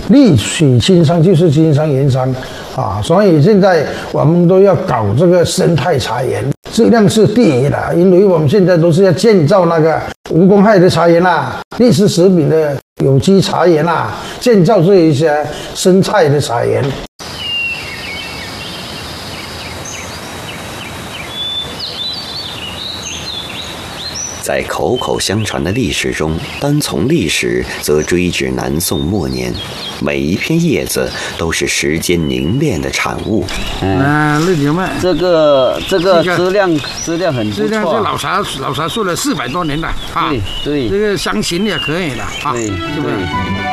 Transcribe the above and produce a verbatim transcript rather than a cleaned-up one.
利取经商就是经商盐商啊，所以现在我们都要搞这个生态茶园，质量是第一的，因为我们现在都是要建造那个无公害的茶园啦，历史食品的有机茶园啦，建造这一些生态的茶园。 在口口相传的历史中，单从历史则追至南宋末年，每一片叶子都是时间凝练的产物。 嗯，绿牛麦， 这个这个质量质量很不错， 质量是老茶老茶树了四百多年了啊， 对对， 这个香型也可以的啊， 对， 是不是？